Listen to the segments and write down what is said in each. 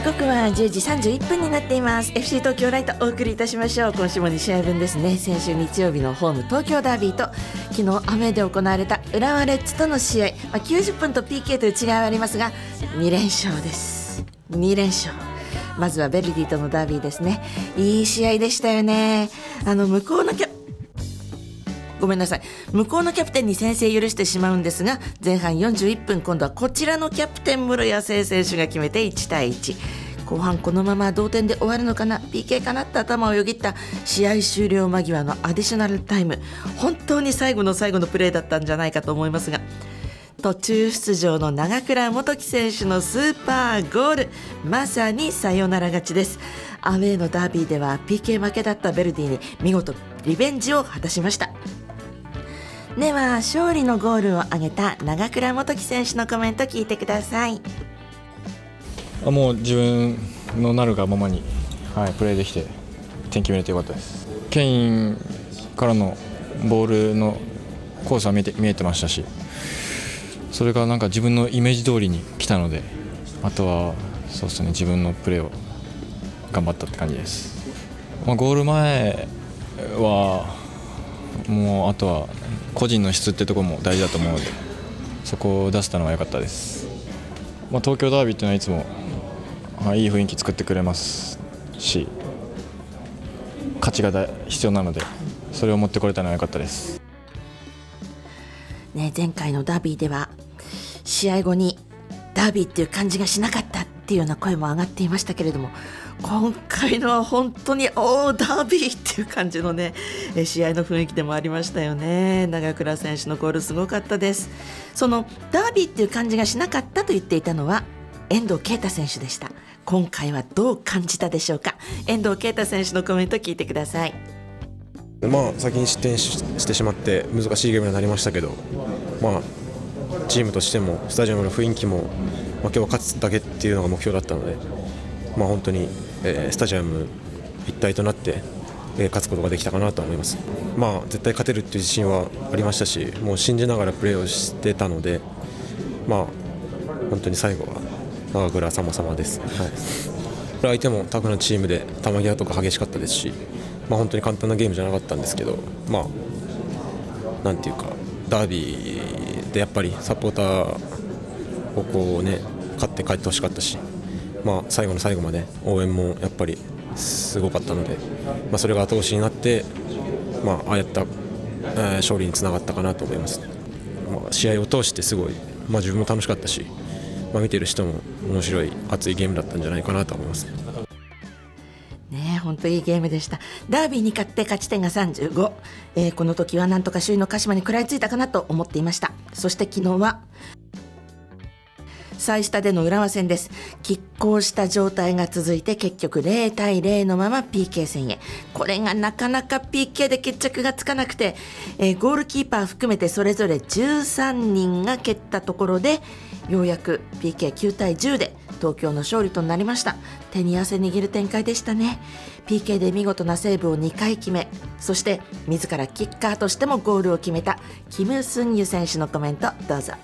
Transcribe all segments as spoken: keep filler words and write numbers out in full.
刻はじゅうじさんじゅういっぷんになっています。 エフシー 東京ライトお送りいたしましょう。今週もに試合分ですね。先週日曜日のホーム東京ダービーと昨日雨で行われた浦和レッズとの試合、まあ、きゅうじゅっぷんと ピーケー という違いはありますがに連勝です。に連勝。まずはベルディとのダービーですね。いい試合でしたよね。あの向こうのキャごめんなさい向こうのキャプテンに先制許してしまうんですが、前半よんじゅういっぷん、今度はこちらのキャプテン室谷誠選手が決めていちたいいち。後半このまま同点で終わるのかな、 ピーケー かなって頭をよぎった試合終了間際のアディショナルタイム、本当に最後の最後のプレーだったんじゃないかと思いますが、途中出場の長倉元樹選手のスーパーゴール、まさにサヨナラ勝ちです。アウェーのダービーでは ピーケー 負けだったベルディに見事リベンジを果たしました。では勝利のゴールを挙げた長倉元樹選手のコメント聞いてください。 もう自分のなるがままに、はい、プレーできて点決めれてよかったです。ケインからのボールのコースは見えて、見えてましたし、それがなんか自分のイメージ通りに来たので、あとはそうですね、自分のプレーを頑張ったって感じです。まあ、ゴール前はもうあとは個人の質ってところも大事だと思うので、そこを出せたのは良かったです。まあ、東京ダービーっていうのはいつも、まあ、いい雰囲気作ってくれますし、勝ちがだ必要なので、それを持ってこれたのは良かったです、 ね、前回のダービーでは試合後にダービーっていう感じがしなかったっていうような声も上がっていましたけれども、今回のは本当におーダービーっていう感じのね試合の雰囲気でもありましたよね。長倉選手のゴールすごかったです。そのダービーっていう感じがしなかったと言っていたのは遠藤啓太選手でした。今回はどう感じたでしょうか。遠藤啓太選手のコメント聞いてください。 まあ、先に失点 し, してしまって難しいゲームになりましたけど、まあ、チームとしてもスタジアムの雰囲気も、まあ、今日は勝つだけっていうのが目標だったので、まあ、本当に、えー、スタジアム一体となって、えー、勝つことができたかなと思います。まあ、絶対勝てるっていう自信はありましたし、もう信じながらプレーをしてたので、まあ、本当に最後は長倉様々です、はい、相手もタフなチームで球際とか激しかったですし、まあ、本当に簡単なゲームじゃなかったんですけど、まあ、なんていうかダービーでやっぱりサポーターをこう、ね、勝って帰ってほしかったし、まあ、最後の最後まで応援もやっぱりすごかったので、まあ、それが後押しになって、まあ、ああやった、えー、勝利につながったかなと思います。まあ、試合を通してすごい、まあ、自分も楽しかったし、まあ、見てる人も面白い熱いゲームだったんじゃないかなと思います。 ね、本当いいゲームでした。ダービーに勝って勝ち点がさんじゅうご、えー、この時はなんとか首位の鹿島に食らいついたかなと思っていました。そして昨日は再下での浦和戦です。拮抗した状態が続いて結局ゼロたいゼロのまま ピーケー 戦へ。これがなかなか ピーケー で決着がつかなくて、えー、ゴールキーパー含めてそれぞれじゅうさんにんが蹴ったところでようやく ピーケーきゅうたいじゅうで東京の勝利となりました。手に汗握る展開でしたね。 ピーケー で見事なセーブをにかい決め、そして自らキッカーとしてもゴールを決めたキム・スンユ選手のコメントどうぞ。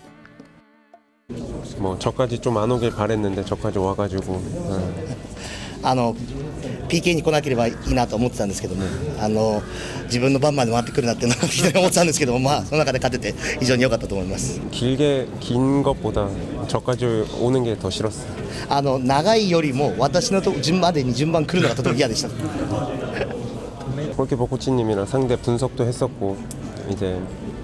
뭐 저까지 좀 안 오길 바랬는데 저까지 와가지고 あの ピーケー に来なければいいなと思ってたんですけども、あの自分の番まで回ってくるなっていうのは非常に思ってたんですけども、まあその中で勝てて非常に良かったと思います。 길게 긴 것보다 저까지 오는 게 더 싫었어요. あの長いよりも私のと順までに順番来るのがとても嫌でした。 골키퍼 코치님이랑 상대 분석도 했었고 이제